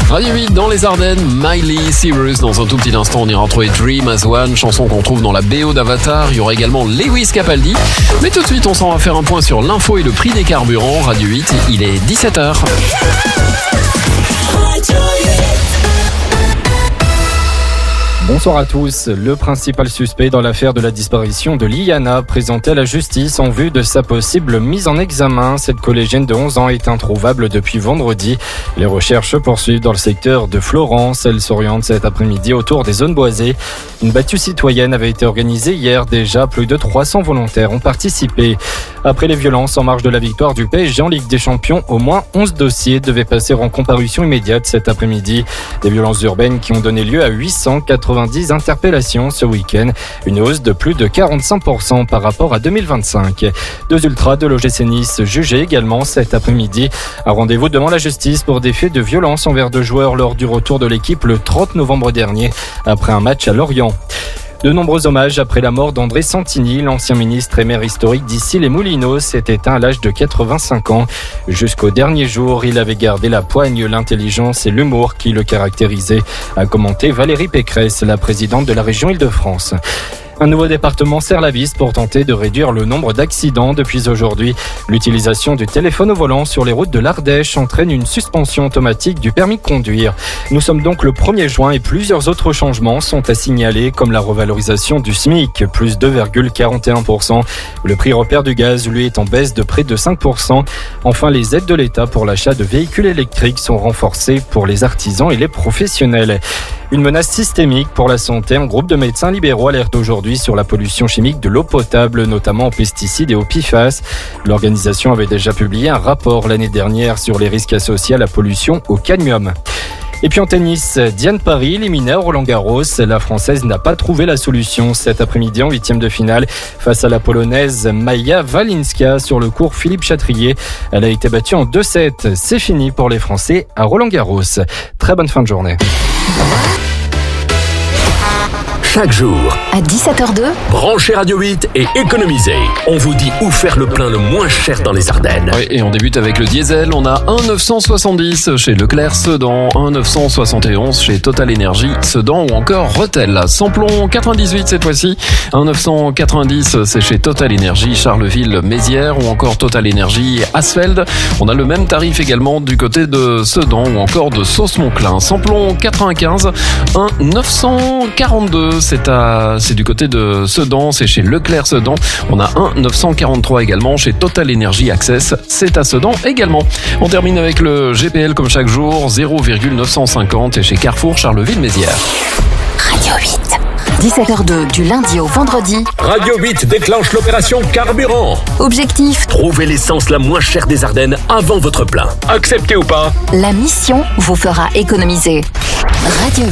Radio 8 dans les Ardennes, Miley Cyrus. Dans un tout petit instant, on ira retrouver Dream as One, chanson qu'on trouve dans la BO d'Avatar. Il y aura également Lewis Capaldi. Mais tout de suite, on s'en va faire un point sur l'info et le prix des carburants. Radio 8, il est 17h. Bonsoir à tous. Le principal suspect dans l'affaire de la disparition de Liana présenté à la justice en vue de sa possible mise en examen. Cette collégienne de 11 ans est introuvable depuis vendredi. Les recherches se poursuivent dans le secteur de Florence. Elles s'orientent cet après-midi autour des zones boisées. Une battue citoyenne avait été organisée hier. Déjà, plus de 300 volontaires ont participé. Après les violences en marge de la victoire du PSG en Ligue des Champions, au moins 11 dossiers devaient passer en comparution immédiate cet après-midi. Des violences urbaines qui ont donné lieu à 890 interpellations ce week-end, une hausse de plus de 45% par rapport à 2025. Deux ultras de l'OGC Nice jugés également cet après-midi. Un rendez-vous devant la justice pour des faits de violence envers deux joueurs lors du retour de l'équipe le 30 novembre dernier, après un match à Lorient. De nombreux hommages après la mort d'André Santini, l'ancien ministre et maire historique d'Issy-les-Moulineaux, s'est éteint à l'âge de 85 ans. Jusqu'au dernier jour, il avait gardé la poigne, l'intelligence et l'humour qui le caractérisaient, a commenté Valérie Pécresse, la présidente de la région Île-de-France. Un nouveau département serre la vis pour tenter de réduire le nombre d'accidents depuis aujourd'hui. L'utilisation du téléphone au volant sur les routes de l'Ardèche entraîne une suspension automatique du permis de conduire. Nous sommes donc le 1er juin et plusieurs autres changements sont à signaler, comme la revalorisation du SMIC, plus 2,41%. Le prix repère du gaz, lui, est en baisse de près de 5%. Enfin, les aides de l'État pour l'achat de véhicules électriques sont renforcées pour les artisans et les professionnels. Une menace systémique pour la santé. Un groupe de médecins libéraux alerte aujourd'hui sur la pollution chimique de l'eau potable, notamment aux pesticides et aux PFAS. L'organisation avait déjà publié un rapport l'année dernière sur les risques associés à la pollution au cadmium. Et puis en tennis, Diane Paris éliminée à Roland-Garros. La Française n'a pas trouvé la solution cet après-midi en 8e de finale face à la Polonaise Maja Walinska sur le court Philippe Chatrier. Elle a été battue en 2-7. C'est fini pour les Français à Roland-Garros. Très bonne fin de journée. Chaque jour, à 17h02, branchez Radio 8 et économisez. On vous dit où faire le plein le moins cher dans les Ardennes. Oui, et on débute avec le diesel. On a 1,970 chez Leclerc Sedan, 1,971 chez Total Energy Sedan ou encore Rethel. Samplon 98 cette fois-ci, 1,990 c'est chez Total Energy Charleville-Mézières ou encore Total Energy Asfeld. On a le même tarif également du côté de Sedan ou encore de Sauce-Monclin. Samplon 95, 1,942 c'est du côté de Sedan, c'est chez Leclerc Sedan. On a 1,943 également chez Total Energy Access, c'est à Sedan également. On termine avec le GPL comme chaque jour, 0,950 et chez Carrefour Charleville-Mézières. Radio 8. 17h02 du lundi au vendredi. Radio 8 déclenche l'opération carburant. Objectif, Trouvez l'essence la moins chère des Ardennes avant votre plein. Acceptez ou pas? la mission vous fera économiser. Radio